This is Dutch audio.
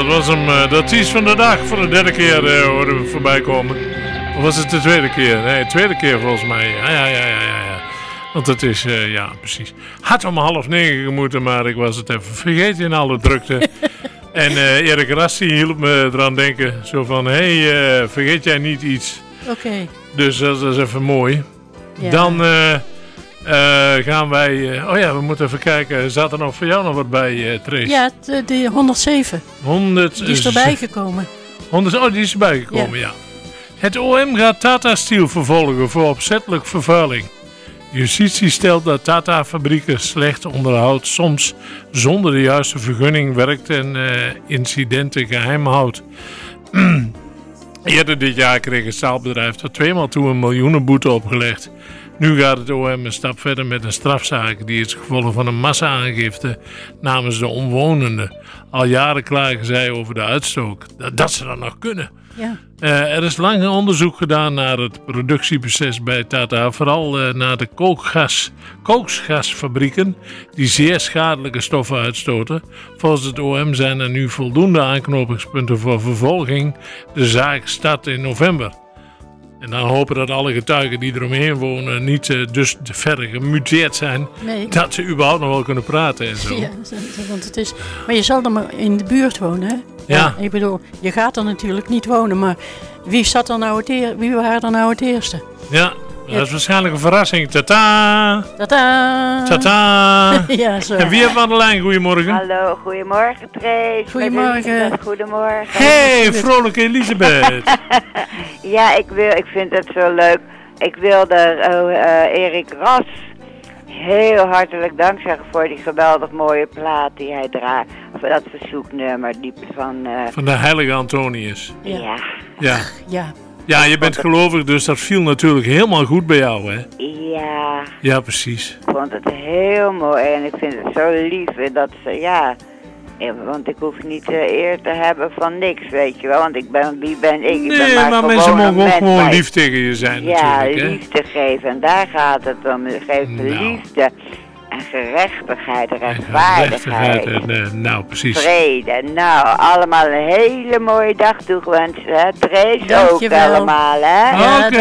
dat was hem. De artiest van de dag voor de derde keer horen we voorbij komen. Of was het de tweede keer? Nee, de tweede keer volgens mij. Ja. Want het is, precies. Had om 8:30 moeten, maar ik was het even vergeten in alle drukte. En Erik Rassi hielp me eraan denken. Zo van, vergeet jij niet iets? Oké. Dus dat is even mooi. Ja. Dan gaan wij... we moeten even kijken. Zat er nog voor jou nog wat bij, Trace? Ja, de 107. 100, die is erbij gekomen. 100, die is erbij gekomen, ja. Het OM gaat Tata Steel vervolgen voor opzettelijk vervuiling. Justitie stelt dat Tata-fabrieken slecht onderhoud, soms zonder de juiste vergunning werkt en incidenten geheim houdt. Eerder dit jaar kreeg het staalbedrijf tot 2 maal toe een miljoenenboete opgelegd. Nu gaat het OM een stap verder met een strafzaak die is gevolg van een massa-aangifte namens de omwonenden. Al jaren klagen zij over de uitstoot, dat ze dat nog kunnen. Ja. Er is lang onderzoek gedaan naar het productieproces bij Tata, vooral naar de kookgasfabrieken die zeer schadelijke stoffen uitstoten. Volgens het OM zijn er nu voldoende aanknopingspunten voor vervolging. De zaak start in november. En dan hopen dat alle getuigen die eromheen wonen niet dus verder gemuteerd zijn. Nee. Dat ze überhaupt nog wel kunnen praten en zo. Ja, want het is... Maar je zal er maar in de buurt wonen, hè? Ja. Ik bedoel, je gaat er natuurlijk niet wonen, maar wie waren er nou het eerste? Ja, dat is waarschijnlijk een verrassing. Tata! Tata! Tata! Ja, zo. En wie hebben we aan de lijn? Goedemorgen. Hallo, goedemorgen Trace. Goedemorgen. Goedemorgen. Hey, vrolijke Elisabeth. Ja, ik vind het zo leuk. Ik wilde Erik Ras heel hartelijk dank zeggen voor die geweldig mooie plaat die hij draagt. Voor dat verzoeknummer die van de heilige Antonius. Ja. Ja, je bent gelovig, dus dat viel natuurlijk helemaal goed bij jou, hè? Ja. Ja, precies. Ik vond het heel mooi en ik vind het zo lief dat ze, want ik hoef niet eer te hebben van niks, weet je wel. Want wie ben ik? Nee, ik ben maar mensen mogen ook mens, gewoon lief tegen je zijn natuurlijk, hè? Ja, liefde geven. En daar gaat het om. Geef liefde en gerechtigheid en rechtvaardigheid. Precies. Vrede. Nou, allemaal een hele mooie dag toegewenst, hè? Trace ook Dankjewel. allemaal, hè? Oké.